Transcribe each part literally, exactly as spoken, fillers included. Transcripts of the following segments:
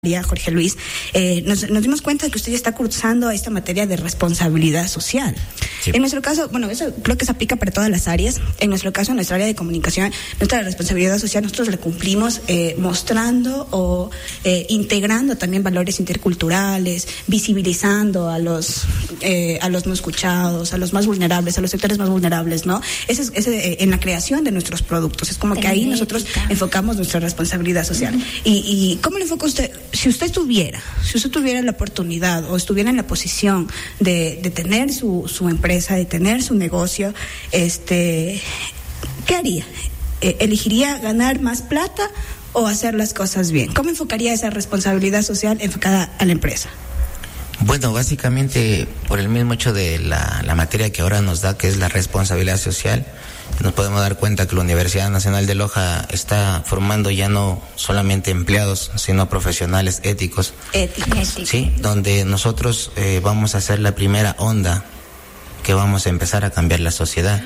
Jorge Luis, eh, nos, nos dimos cuenta de que usted ya está cursando esta materia de responsabilidad social. Sí. En nuestro caso, bueno, eso creo que se aplica para todas las áreas. En nuestro caso, en nuestra área de comunicación, nuestra responsabilidad social, nosotros la cumplimos eh, mostrando o eh, integrando también valores interculturales, visibilizando a los eh, a los no escuchados, a los más vulnerables, a los sectores más vulnerables, ¿no? Ese es ese, eh, en la creación de nuestros productos. Es como que ahí nosotros enfocamos nuestra responsabilidad social. Uh-huh. Y, y ¿cómo le enfoca usted? Si usted tuviera, si usted tuviera la oportunidad o estuviera en la posición de, de tener su, su empresa, de tener su negocio, este, ¿qué haría? Eh, ¿Elegiría ganar más plata o hacer las cosas bien? ¿Cómo enfocaría esa responsabilidad social enfocada a la empresa? Bueno, básicamente por el mismo hecho de la, la materia que ahora nos da, que es la responsabilidad social, nos podemos dar cuenta que la Universidad Nacional de Loja está formando ya no solamente empleados, sino profesionales éticos. Éticos. Sí, donde nosotros eh, vamos a hacer la primera onda que vamos a empezar a cambiar la sociedad.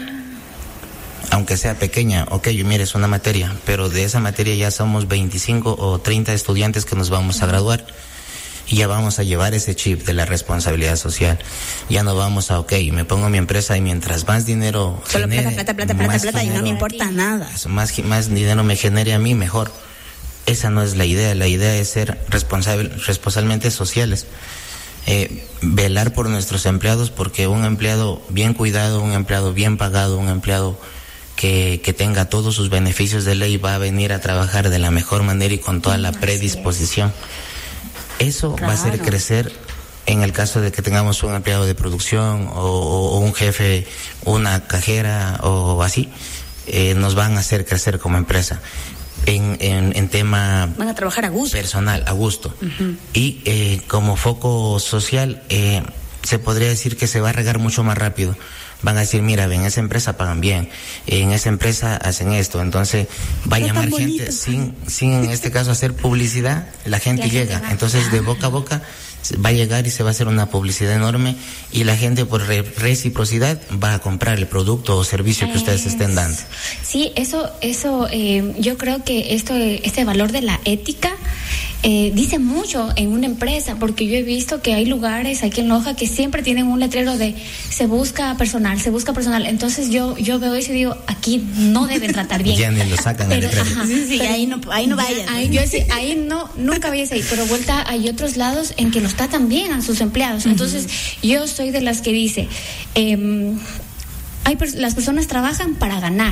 Aunque sea pequeña, ok, mire, es una materia, pero de esa materia ya somos veinticinco o treinta estudiantes que nos vamos a graduar. Y ya vamos a llevar ese chip de la responsabilidad social. Ya no vamos a, ok, me pongo mi empresa y mientras más dinero Solo genere, plata, plata, plata, plata, plata y no me importa nada. Más, más dinero me genere a mí, mejor. Esa no es la idea. La idea es ser responsable, responsablemente sociales. Eh, velar por nuestros empleados, porque un empleado bien cuidado, un empleado bien pagado, un empleado que, que tenga todos sus beneficios de ley va a venir a trabajar de la mejor manera y con toda la predisposición. Eso claro. Va a hacer crecer en el caso de que tengamos un empleado de producción o, o, o un jefe, una cajera o así, eh, nos van a hacer crecer como empresa. En, en, en tema van a trabajar a gusto. Personal, a gusto. Uh-huh. Y eh, como foco social, eh, se podría decir que se va a regar mucho más rápido. Van a decir, mira, en esa empresa pagan bien, en esa empresa hacen esto, entonces va a llamar gente sin, sin en este caso hacer publicidad, la gente la llega, gente entonces de boca a boca va a llegar y se va a hacer una publicidad enorme y la gente por re- reciprocidad va a comprar el producto o servicio que ustedes estén dando. Sí, eso, eso, eh, yo creo que esto, este valor de la ética Eh, dice mucho en una empresa, porque yo he visto que hay lugares aquí en Loja que siempre tienen un letrero de se busca personal, se busca personal. Entonces yo yo veo eso y digo, aquí no deben tratar bien. Ya ni lo sacan el letrero. Ajá, sí, sí, ahí no, ahí no vayan. Ahí, yo sí, ahí no, nunca vayas ahí, pero vuelta hay otros lados en que los tratan bien a sus empleados. Entonces uh-huh. yo soy de las que dice, eh, hay pers- las personas trabajan para ganar.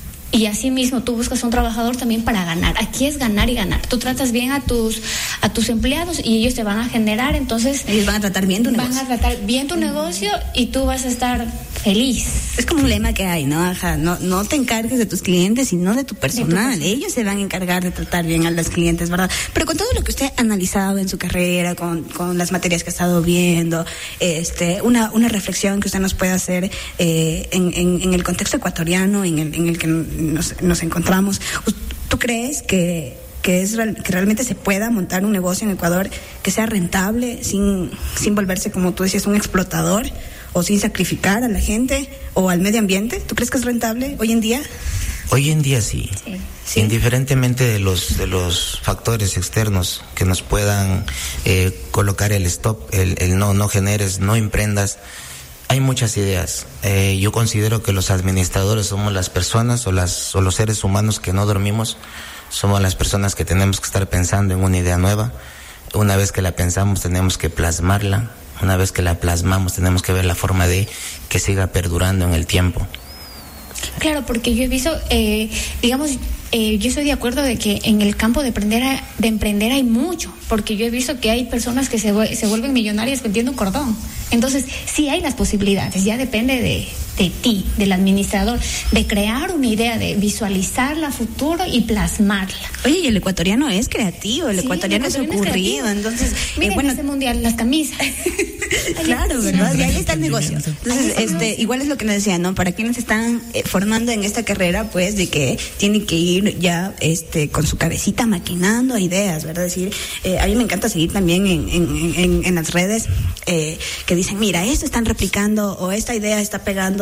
Y así mismo tú buscas un trabajador también para ganar. Aquí es ganar y ganar. Tú tratas bien a tus a tus empleados y ellos te van a generar, entonces ellos van a tratar bien tu van negocio. Van a tratar bien tu negocio y tú vas a estar feliz. Es como un lema que hay, ¿no? Ajá, no, no te encargues de tus clientes, sino de tu personal. De tu personal. Ellos se van a encargar de tratar bien a los clientes, ¿verdad? Pero con todo lo que usted ha analizado en su carrera, con, con las materias que ha estado viendo, este, una, una reflexión que usted nos puede hacer eh, en, en, en el contexto ecuatoriano, en el, en el que nos, nos encontramos. ¿Tú crees que que es que realmente se pueda montar un negocio en Ecuador que sea rentable sin sin volverse, como tú decías, un explotador o sin sacrificar a la gente o al medio ambiente? ¿Tú crees que es rentable hoy en día? Hoy en día sí. Sí. Sí. Indiferentemente de los de los factores externos que nos puedan eh, colocar el stop, el, el no no generes, no emprendas. Hay muchas ideas. Eh, yo considero que los administradores somos las personas o las o los seres humanos que no dormimos. Somos las personas que tenemos que estar pensando en una idea nueva. Una vez que la pensamos tenemos que plasmarla. Una vez que la plasmamos tenemos que ver la forma de que siga perdurando en el tiempo. Claro, porque yo he visto, eh, digamos, eh, yo estoy de acuerdo de que en el campo de emprender, de emprender hay mucho, porque yo he visto que hay personas que se, se vuelven millonarias vendiendo cordón. Entonces, sí hay las posibilidades, ya depende de, de ti, del administrador, de crear una idea, de visualizarla a futuro y plasmarla. Oye, y el ecuatoriano es creativo, el sí, ecuatoriano, el ecuatoriano es ocurrido, es entonces... Miren, eh, bueno, ese mundial, las camisas. Claro, ¿verdad? Y ahí está el negocio. Entonces, este, igual es lo que nos decía, ¿no? Para quienes están eh, formando en esta carrera, pues, de que tienen que ir ya, este, con su cabecita maquinando ideas, ¿verdad? Es decir, eh, a mí me encanta seguir también en, en, en, en las redes, eh, que dicen, mira, esto están replicando o esta idea está pegando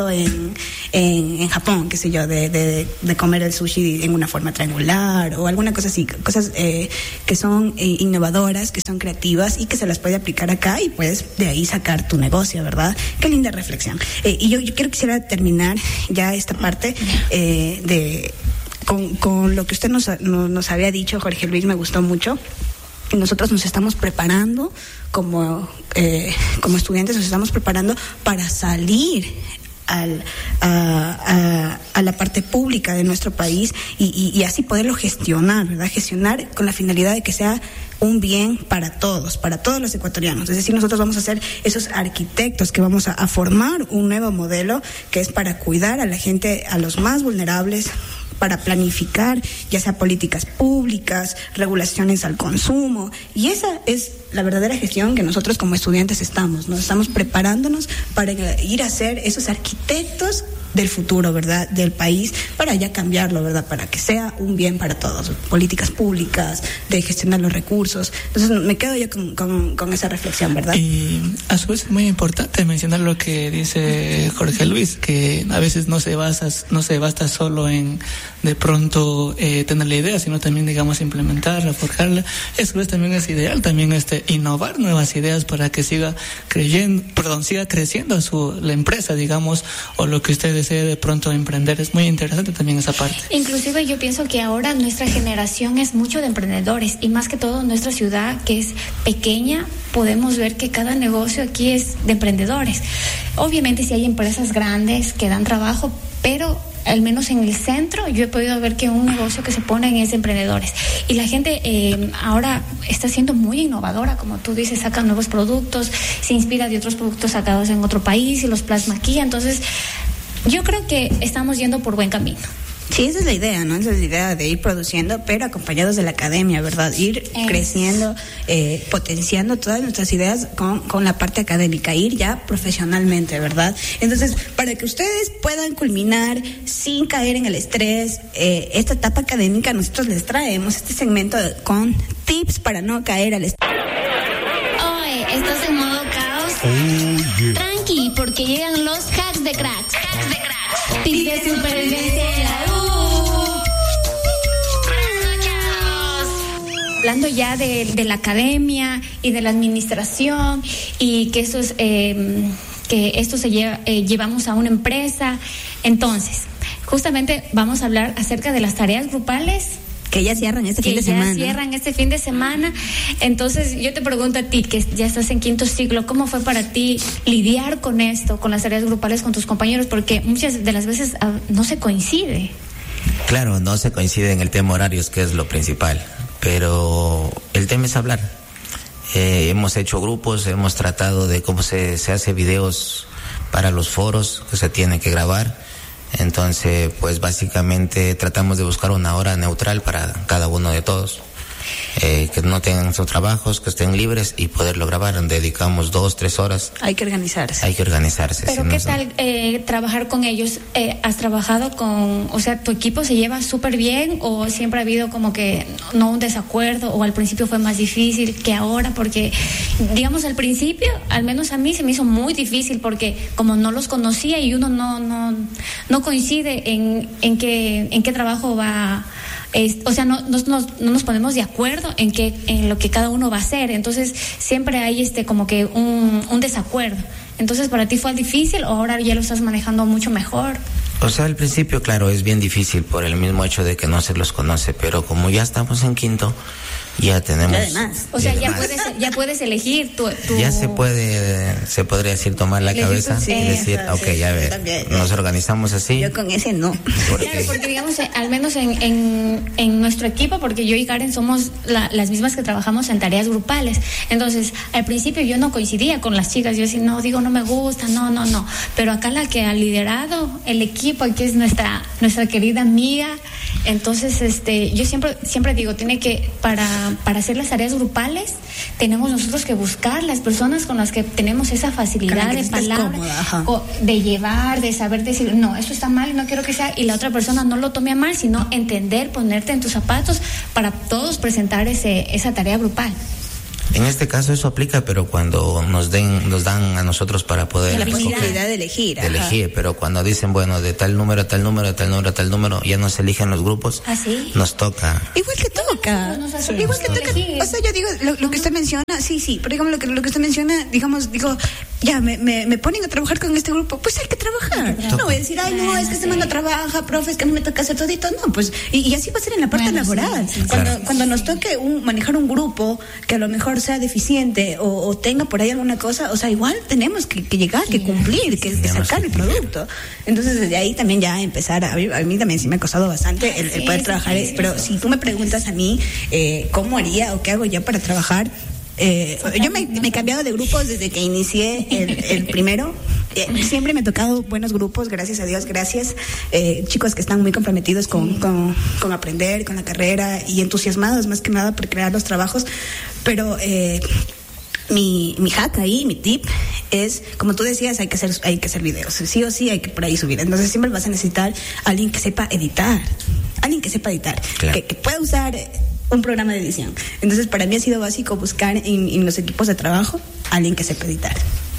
ejemplo, en, en, en Japón, qué sé yo, de, de, de comer el sushi en una forma triangular o alguna cosa así, cosas eh, que son eh, innovadoras, que son creativas y que se las puede aplicar acá y puedes de ahí sacar tu negocio, ¿verdad? Qué linda reflexión. Eh, y yo, yo quiero quisiera terminar ya esta parte eh, de con, con lo que usted nos, nos, nos había dicho, Jorge Luis, me gustó mucho. Nosotros nos estamos preparando como, eh, como estudiantes, nos estamos preparando para salir al, a, a, a la parte pública de nuestro país y, y, y así poderlo gestionar, ¿verdad? Gestionar con la finalidad de que sea un bien para todos, para todos los ecuatorianos. Es decir, nosotros vamos a ser esos arquitectos que vamos a, a formar un nuevo modelo que es para cuidar a la gente, a los más vulnerables, para planificar ya sea políticas públicas, regulaciones al consumo, y esa es la verdadera gestión que nosotros como estudiantes estamos, ¿no? Estamos preparándonos para ir a ser esos arquitectos del futuro, ¿verdad?, del país, para ya cambiarlo, ¿verdad?, para que sea un bien para todos, políticas públicas, de gestionar los recursos. Entonces me quedo yo con, con, con esa reflexión, ¿verdad? Y a su vez es muy importante mencionar lo que dice Jorge Luis, que a veces no se basa, no se basta solo en de pronto eh, tener la idea, sino también, digamos, implementarla, forjarla. Eso es también es ideal, también este innovar nuevas ideas para que siga creyendo, perdón, siga creciendo su la empresa, digamos, o lo que ustedes desee de pronto emprender. Es muy interesante también esa parte. Inclusive yo pienso que ahora nuestra generación es mucho de emprendedores y más que todo nuestra ciudad, que es pequeña, podemos ver que cada negocio aquí es de emprendedores. Obviamente sí hay empresas grandes que dan trabajo, pero al menos en el centro yo he podido ver que un negocio que se pone es de emprendedores y la gente eh, ahora está siendo muy innovadora, como tú dices, saca nuevos productos, se inspira de otros productos sacados en otro país y los plasma aquí. Entonces yo creo que estamos yendo por buen camino. Sí, esa es la idea, ¿no? Esa es la idea de ir produciendo, pero acompañados de la academia, ¿verdad? Ir es. creciendo, eh, potenciando todas nuestras ideas con, con la parte académica, ir ya profesionalmente, ¿verdad? Entonces, para que ustedes puedan culminar sin caer en el estrés, eh, esta etapa académica, nosotros les traemos este segmento con tips para no caer al estrés. Oye, ¿estás en modo caos? Oh, yeah. Tranqui, porque llegan los hacks de cracks. Hacks de cracks. Tips de supervivencia en la U. Hablando ya de, de la academia y de la administración y que eso es, eh, que esto se lleva, eh, llevamos a una empresa. Entonces, justamente vamos a hablar acerca de las tareas grupales. Que ya cierran este fin de semana. Que ya cierran este fin de semana. Entonces, yo te pregunto a ti, que ya estás en quinto ciclo, ¿cómo fue para ti lidiar con esto, con las tareas grupales con tus compañeros? Porque muchas de las veces uh, no se coincide. Claro, no se coincide en el tema horarios, que es lo principal. Pero el tema es hablar. Eh, hemos hecho grupos, hemos tratado de cómo se, se hace videos para los foros que se tienen que grabar. Entonces, pues básicamente tratamos de buscar una hora neutral para cada uno de todos. Eh, que no tengan sus trabajos, que estén libres y poderlo grabar. Dedicamos dos, tres horas. Hay que organizarse. Hay que organizarse. Pero si ¿qué no tal eh, trabajar con ellos? Eh, ¿Has trabajado con, o sea, tu equipo se lleva súper bien o siempre ha habido como que no un desacuerdo o al principio fue más difícil que ahora? Porque, digamos, al principio, al menos a mí se me hizo muy difícil porque como no los conocía y uno no no no coincide en en qué en qué trabajo va. Es, o sea, no, no, no, no nos ponemos de acuerdo en qué, en lo que cada uno va a hacer. Entonces, siempre hay este como que un, un desacuerdo. Entonces, ¿para ti fue difícil o ahora ya lo estás manejando mucho mejor? O sea, al principio, claro, es bien difícil por el mismo hecho de que no se los conoce, pero como ya estamos en quinto, ya tenemos... Además. O sea, ya puedes, ya puedes elegir tu, tu... Ya se puede, se podría decir, tomar la Elegir cabeza tu- y sí, decir, eso, ok, sí, ya yo ver, también. nos organizamos así. Yo con ese no. Porque, Claro, porque digamos, eh, al menos en, en, en nuestro equipo, porque yo y Karen somos la, las mismas que trabajamos en tareas grupales. Entonces, al principio yo no coincidía con las chicas. Yo decía, no, digo, no me gusta, no, no, no. Pero acá la que ha liderado el equipo, aquí es nuestra, nuestra querida amiga. Entonces, este, yo siempre, siempre digo, tiene que, para, para hacer las tareas grupales, tenemos nosotros que buscar las personas con las que tenemos esa facilidad que de te sientas palabra, cómoda, ajá. o de llevar, de saber decir, no, esto está mal y no quiero que sea, y la otra persona no lo tome a mal, sino entender, ponerte en tus zapatos para todos presentar ese, esa tarea grupal. En este caso eso aplica, pero cuando nos den, nos dan a nosotros para poder la escoger, posibilidad de elegir. de elegir, pero cuando dicen, bueno, de tal número a tal número, a tal número, a tal número, ya no se eligen los grupos, ¿Ah, sí? nos toca. Igual que toca. No, no, no, Sí. Igual que toca. elegir. O sea, yo digo, lo, lo que usted menciona, sí, sí, pero digamos lo que, lo que usted menciona, digamos, digo, ya, me, me, me ponen a trabajar con este grupo, pues hay que trabajar. No voy a decir, ay, no, es que este man no trabaja, profe, es que a mí me toca hacer todito. No, pues, y, y así va a ser en la parte Bueno, laboral. sí, sí, cuando, claro. cuando nos toque un, manejar un grupo que a lo mejor sea deficiente o, o tenga por ahí alguna cosa, o sea, igual tenemos que, que llegar, que cumplir, que, que sacar el producto. Entonces, desde ahí también ya empezar, a mí, a mí también sí me ha costado bastante el, el poder Sí, trabajar, sí, sí. pero si tú me preguntas a mí, eh, ¿cómo haría o qué hago ya para trabajar? Eh, yo me, me he cambiado de grupos desde que inicié el, el primero. Eh, siempre me ha tocado buenos grupos, gracias a Dios, gracias. Eh, chicos que están muy comprometidos con, con, con aprender, con la carrera y entusiasmados más que nada por crear los trabajos. Pero eh, mi, mi hack ahí, mi tip es, como tú decías, hay que hacer, hay que hacer videos. Sí o sí hay que por ahí subir. Entonces siempre vas a necesitar a alguien que sepa editar. Alguien que sepa editar. Claro. Que, que pueda usar un programa de edición. Entonces, para mí ha sido básico buscar en, en los equipos de trabajo a alguien que sepa editar.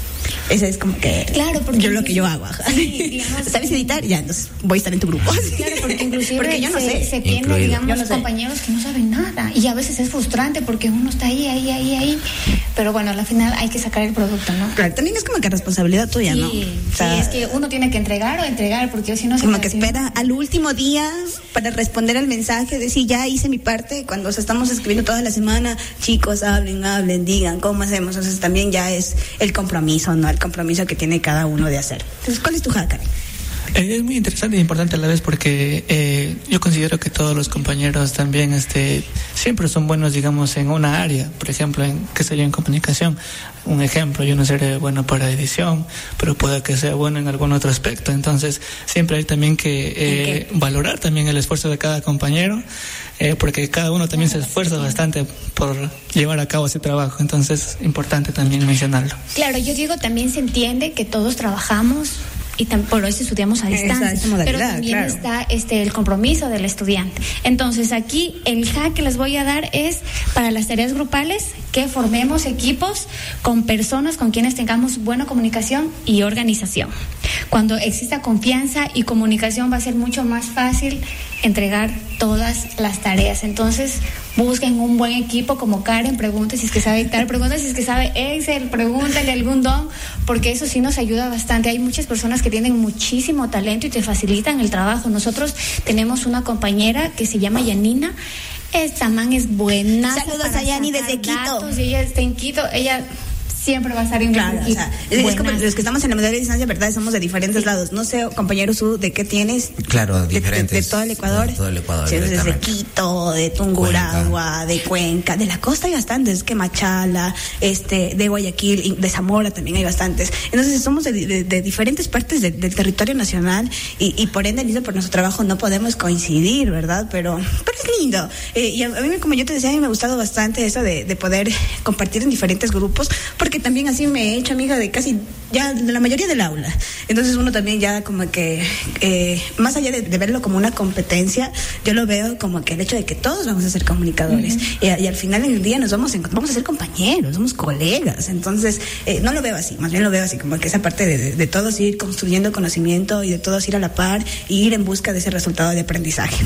Ese es como que Claro, porque yo lo que yo hago. Ajá. Sí, digamos, ¿sabes editar? Ya, entonces voy a estar en tu grupo. Claro, porque inclusive Porque yo no se, sé. se tiene, Incluido. digamos, Yo no sé. compañeros que no saben nada. Y a veces es frustrante porque uno está ahí, ahí, ahí, ahí. Pero bueno, al final hay que sacar el producto, ¿no? Claro, también es como que responsabilidad tuya, Sí, ¿no? O sí, sea, es que uno tiene que entregar o entregar, porque si no se como queda que así. espera al último día para responder al mensaje, decir, ya hice mi parte, cuando o sea, estamos escribiendo toda la semana, chicos, hablen, hablen, digan, ¿cómo hacemos? Entonces también ya es el compromiso, ¿no? El compromiso que tiene cada uno de hacer. Entonces, ¿cuál es tu hack, Karen? Eh, Es muy interesante e importante a la vez porque eh, yo considero que todos los compañeros también este, siempre son buenos, digamos, en una área. Por ejemplo, en, qué sé yo, en comunicación. Un ejemplo, yo no seré bueno para edición, pero puede que sea bueno en algún otro aspecto. Entonces, siempre hay también que eh, valorar también el esfuerzo de cada compañero, eh, porque cada uno también se esfuerza bastante por llevar a cabo ese trabajo. Entonces, es importante también mencionarlo. Claro, yo digo, también se entiende que todos trabajamos y tam- por eso estudiamos a Esa- distancia, esa modalidad, pero también claro. está este el compromiso del estudiante. Entonces aquí el hack que les voy a dar es para las tareas grupales que formemos equipos con personas con quienes tengamos buena comunicación y organización. Cuando exista confianza y comunicación va a ser mucho más fácil entregar todas las tareas. Entonces busquen un buen equipo como Karen, pregunte si es que sabe editar, pregunte si es que sabe Excel, pregúntale algún don, porque eso sí nos ayuda bastante. Hay muchas personas que tienen muchísimo talento y te facilitan el trabajo. Nosotros tenemos una compañera que se llama Yanina. Esta man es buena. Saludos a Yani desde Quito. Y ella está en Quito. Ella siempre va a estar en Claro, un o sea, es, es como los que estamos en la modalidad de distancia, ¿verdad? Somos de diferentes lados. No sé, compañero Su, ¿de qué tienes? Claro, De- de- diferentes. De, todo el Ecuador. De todo el Ecuador, Sí, desde directamente. Quito, de Tungurahua, de Cuenca, de la costa hay bastantes, que Machala, este, de Guayaquil, y de Zamora también hay bastantes. Entonces somos de, de- de diferentes partes de- del territorio nacional y, y por ende, mismo por nuestro trabajo no podemos coincidir, ¿verdad? Pero, pero es lindo. Eh, y a, a mí, como yo te decía, a mí me ha gustado bastante eso de, de poder compartir en diferentes grupos, porque también así me he hecho amiga de casi, ya de la mayoría del aula. Entonces uno también ya como que, eh, más allá de, de verlo como una competencia, yo lo veo como que el hecho de que todos vamos a ser comunicadores. Uh-huh. y, y al final del día nos vamos, en, vamos a ser compañeros, somos colegas. Entonces, eh, no lo veo así, más bien lo veo así, como que esa parte de, de, de todos ir construyendo conocimiento y de todos ir a la par y ir en busca de ese resultado de aprendizaje.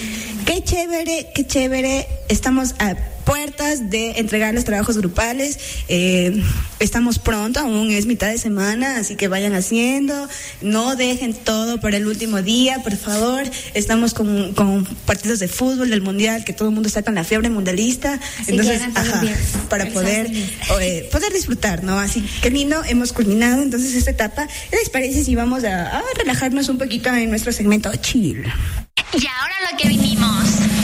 Qué chévere, qué chévere. Estamos a puertas de entregar los trabajos grupales. Eh, estamos pronto, aún es mitad de semana, así que vayan haciendo. No dejen todo para el último día, por favor. Estamos con, con partidos de fútbol del mundial, que todo el mundo está con la fiebre mundialista. Así entonces, que ajá, para poder eh, poder disfrutar, ¿no? Así que lindo, hemos culminado entonces esta etapa. ¿Qué les parece si vamos a, a relajarnos un poquito en nuestro segmento chill? Y ahora lo que vinimos.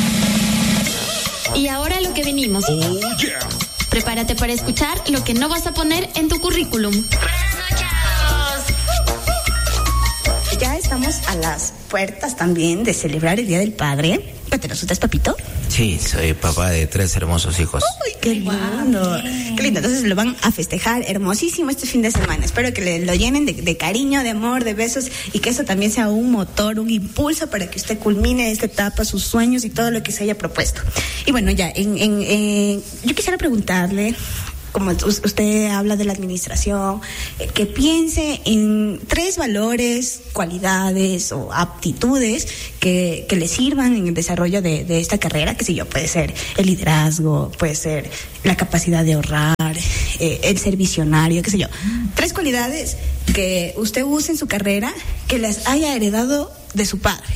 Y ahora lo que vinimos. Oh, yeah. Prepárate para escuchar lo que no vas a poner en tu currículum. Ya estamos estamos a las puertas también de celebrar el Día del Padre. Cuéntanos, ¿usted es papito? Sí, soy papá de tres hermosos hijos. ¡Uy, qué lindo! Qué lindo. Entonces lo van a festejar hermosísimo este fin de semana. Espero que le, lo llenen de, de cariño, de amor, de besos y que eso también sea un motor, un impulso para que usted culmine esta etapa, sus sueños y todo lo que se haya propuesto. Y bueno, ya, en, en, en, yo quisiera preguntarle, como usted habla de la administración, eh, que piense en tres valores, cualidades o aptitudes que, que le sirvan en el desarrollo de, de esta carrera, que sé yo, puede ser el liderazgo, puede ser la capacidad de ahorrar, eh, el ser visionario, qué sé yo. Tres cualidades que usted use en su carrera que las haya heredado de su padre.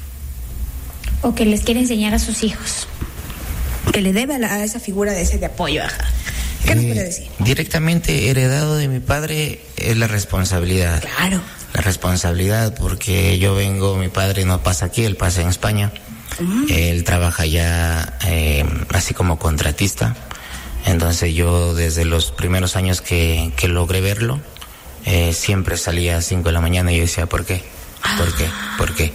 O que les quiere enseñar a sus hijos. Que le debe a, la, a esa figura de ese de apoyo, ajá. ¿Qué nos puede decir? Directamente heredado de mi padre es la responsabilidad. Claro. La responsabilidad, porque yo vengo, mi padre no pasa aquí, él pasa en España. Uh-huh. Él trabaja ya eh, así como contratista. Entonces yo desde los primeros años que, que logré verlo, eh, siempre salía a cinco de la mañana y yo decía, ¿por qué? ¿Por qué? ¿Por qué?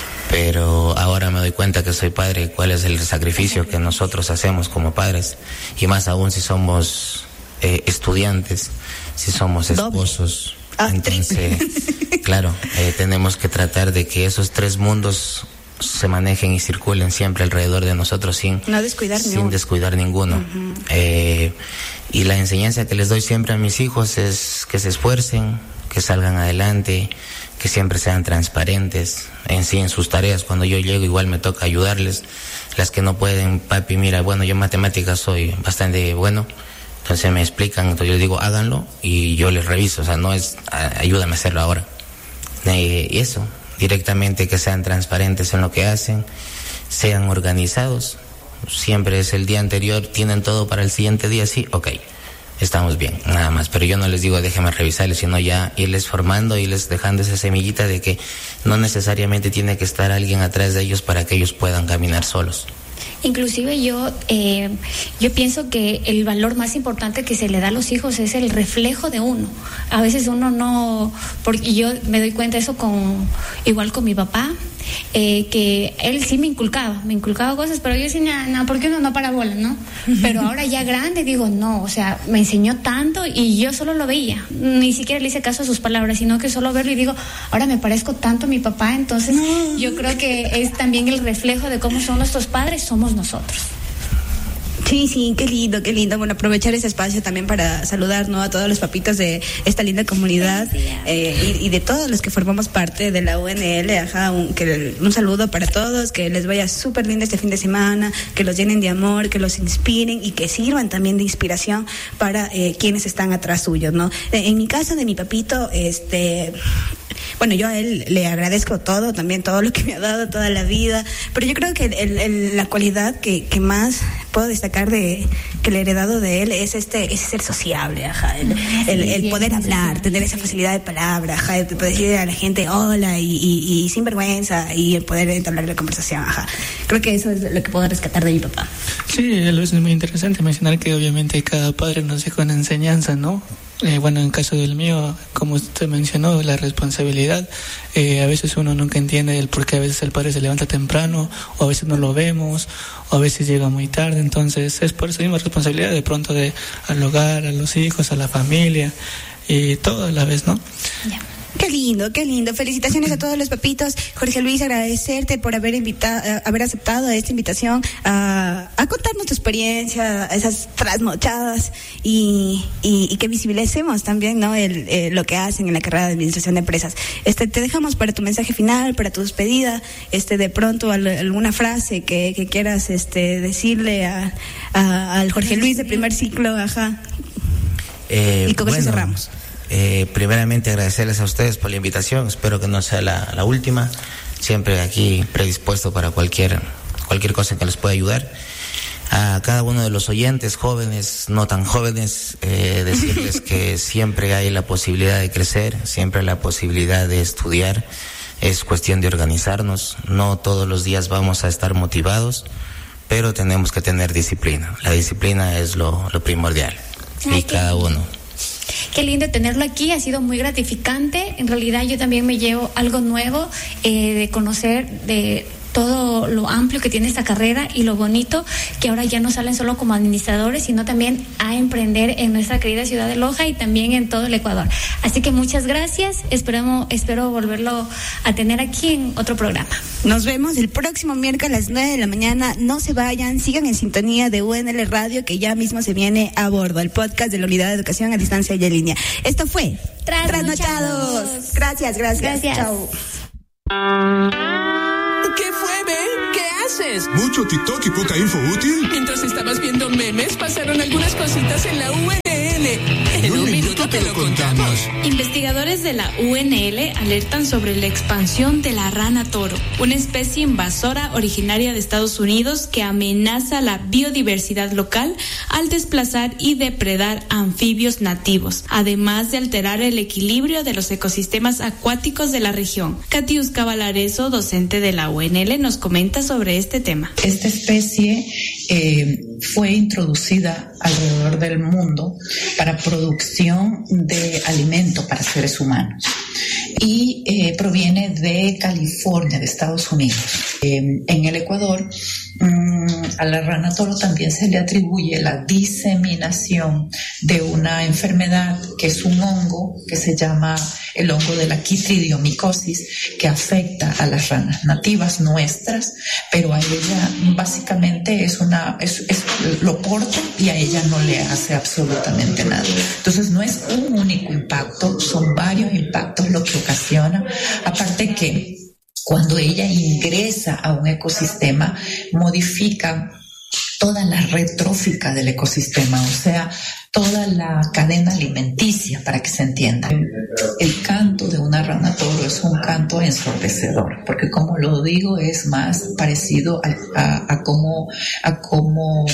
Pero ahora me doy cuenta que soy padre, cuál es el sacrificio que nosotros hacemos como padres, y más aún si somos eh, estudiantes, si somos esposos. Ah, entonces, claro, eh, tenemos que tratar de que esos tres mundos se manejen y circulen siempre alrededor de nosotros sin, no descuidar, sin ninguno. descuidar ninguno. Uh-huh. Eh, y la enseñanza que les doy siempre a mis hijos es que se esfuercen, que salgan adelante, que siempre sean transparentes en sí, en sus tareas. Cuando yo llego igual me toca ayudarles. Las que no pueden, papi, mira, bueno, yo en matemáticas soy bastante bueno, entonces me explican, entonces yo les digo, háganlo y yo les reviso, o sea, no es, ayúdame a hacerlo ahora. Eh, y eso, directamente que sean transparentes en lo que hacen, sean organizados, siempre es el día anterior, tienen todo para el siguiente día, sí, ok. Estamos bien, nada más, pero yo no les digo déjenme revisarles, sino ya irles formando, irles dejando esa semillita de que no necesariamente tiene que estar alguien atrás de ellos para que ellos puedan caminar solos. Inclusive yo eh, yo pienso que el valor más importante que se le da a los hijos es el reflejo de uno. A veces uno no, porque yo me doy cuenta de eso con igual con mi papá, eh, que él sí me inculcaba, me inculcaba cosas, pero yo decía, no, ¿por qué uno no para bola, no? Pero ahora ya grande digo, no, o sea, me enseñó tanto y yo solo lo veía, ni siquiera le hice caso a sus palabras, sino que solo verlo y digo, ahora me parezco tanto a mi papá, entonces no. Yo creo que es también el reflejo de cómo son nuestros padres, somos nosotros. Sí, sí, qué lindo, qué lindo. Bueno, aprovechar ese espacio también para saludar, ¿no?, a todos los papitos de esta linda comunidad eh, y, y de todos los que formamos parte de la U N L. Ajá, un, que, un saludo para todos, que les vaya súper lindo este fin de semana, que los llenen de amor, que los inspiren y que sirvan también de inspiración para eh, quienes están atrás suyos, ¿no? En mi caso, de mi papito, este... Bueno, yo a él le agradezco todo, también todo lo que me ha dado toda la vida, pero yo creo que el, el, la cualidad que, que más puedo destacar de que le he heredado de él es este, ese ser sociable, ajá, el, el, el poder hablar, tener esa facilidad de palabra, ajá, el poder decirle a la gente hola y, y, y sin vergüenza y el poder entablar la conversación, ajá. Creo que eso es lo que puedo rescatar de mi papá. Sí, es muy interesante mencionar que obviamente cada padre nos deja una enseñanza, ¿no? Eh, bueno, en caso del mío, como usted mencionó, la responsabilidad, eh, a veces uno nunca entiende el por qué a veces el padre se levanta temprano, o a veces no lo vemos, o a veces llega muy tarde, entonces es por esa misma responsabilidad de pronto de al hogar, a los hijos, a la familia, y todo a la vez, ¿no? Yeah. Qué lindo, qué lindo. Felicitaciones a todos los papitos. Jorge Luis, agradecerte por haber invitado, haber aceptado esta invitación a, a contarnos tu experiencia, esas trasnochadas y, y, y que visibilicemos también, ¿no?, el, eh, lo que hacen en la carrera de administración de empresas. Este, te dejamos para tu mensaje final, para tu despedida, este, de pronto al, alguna frase que, que quieras, este, decirle a, a, al Jorge Luis de primer ciclo, ajá. Eh, y con bueno. eso cerramos. Eh, primeramente agradecerles a ustedes por la invitación, espero que no sea la, la última, siempre aquí predispuesto para cualquier, cualquier cosa que les pueda ayudar. A cada uno de los oyentes, jóvenes, no tan jóvenes, eh, decirles que siempre hay la posibilidad de crecer, siempre hay la posibilidad de estudiar, es cuestión de organizarnos, no todos los días vamos a estar motivados, pero tenemos que tener disciplina, la disciplina es lo, lo primordial. Ay, y cada uno. Qué lindo tenerlo aquí, ha sido muy gratificante. En realidad yo también me llevo algo nuevo eh, de conocer de todo lo amplio que tiene esta carrera y lo bonito que ahora ya no salen solo como administradores, sino también a emprender en nuestra querida ciudad de Loja y también en todo el Ecuador. Así que muchas gracias, esperemos, espero volverlo a tener aquí en otro programa. Nos vemos el próximo miércoles a las nueve de la mañana. No se vayan, sigan en sintonía de U N L Radio, que ya mismo se viene a bordo, el podcast de la Unidad de Educación a Distancia y en Línea. Esto fue Trasnochados. Trasnochados. Gracias, gracias. Gracias. Chao. ¿Qué fue, Ben? ¿Qué haces? Mucho TikTok y poca info útil. Mientras estabas viendo memes, pasaron algunas cositas en la U N L. En un minuto te lo contamos. Investigadores de la U N L alertan sobre la expansión de la rana toro, una especie invasora originaria de Estados Unidos que amenaza la biodiversidad local al desplazar y depredar anfibios nativos, además de alterar el equilibrio de los ecosistemas acuáticos de la región. Katiuska Valareso, docente de la U N L, nos comenta sobre este tema. Esta especie eh, fue introducida alrededor del mundo para producción de alimento para seres humanos y eh, proviene de California, de Estados Unidos. Eh, en el Ecuador, mmm, a la rana toro también se le atribuye la diseminación de una enfermedad que es un hongo que se llama el hongo de la quitridiomicosis, que afecta a las ranas nativas nuestras, pero a ella básicamente es una es, es, lo porta y a ella no le hace absolutamente nada. Entonces no es un único impacto, son varios impactos lo que ocasiona, aparte que cuando ella ingresa a un ecosistema modifica toda la red trófica del ecosistema, o sea, toda la cadena alimenticia, para que se entienda. El canto de una rana toro es un canto ensordecedor, porque como lo digo, es más parecido a, a, a cómo a cómo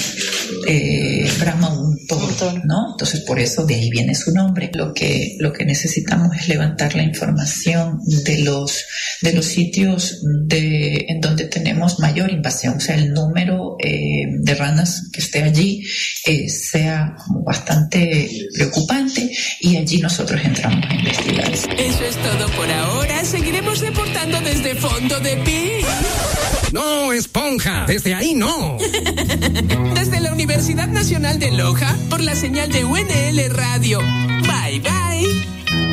eh, brama un toro, ¿no? Entonces, por eso de ahí viene su nombre. Lo que lo que necesitamos es levantar la información de los de los sitios de en donde tenemos mayor invasión, o sea, el número eh, de ranas que esté allí eh, sea como bastante preocupante, y allí nosotros entramos a investigar. Eso es todo por ahora. Seguiremos reportando desde Fondo de Pi. No, esponja, desde ahí no. Desde la Universidad Nacional de Loja, por la señal de U N L Radio. Bye, bye.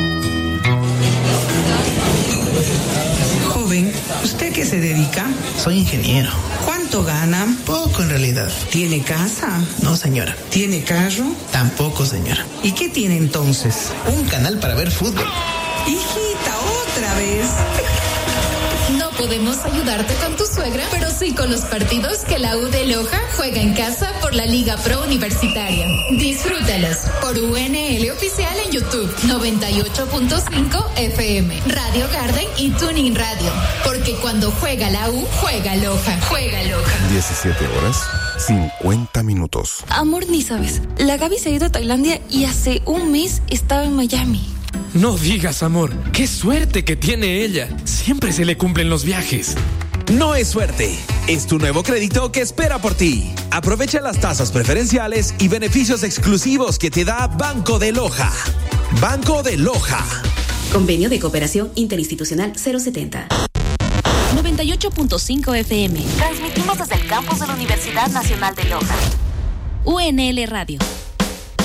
Joven, ¿usted qué se dedica? Soy ingeniero. ¿Cuánto gana? Poco en realidad. ¿Tiene casa? No, señora. ¿Tiene carro? Tampoco, señora. ¿Y qué tiene entonces? Un canal para ver fútbol. Hijita, otra vez. No podemos ayudarte con tu suegra, pero sí con los partidos que la U de Loja juega en casa por la Liga Pro Universitaria. Disfrútalos por U N L Oficial en YouTube, noventa y ocho punto cinco F M, Radio Garden y Tuning Radio. Porque cuando juega la U, juega Loja. Juega Loja. diecisiete horas, cincuenta minutos. Amor, ni sabes. La Gaby se ha ido a Tailandia y hace un mes estaba en Miami. No digas, amor, qué suerte que tiene ella. Siempre se le cumplen los viajes. No es suerte, es tu nuevo crédito que espera por ti. Aprovecha las tasas preferenciales y beneficios exclusivos que te da Banco de Loja. Banco de Loja. Convenio de Cooperación Interinstitucional cero setenta. noventa y ocho punto cinco F M. Transmitimos desde el campus de la Universidad Nacional de Loja. U N L Radio.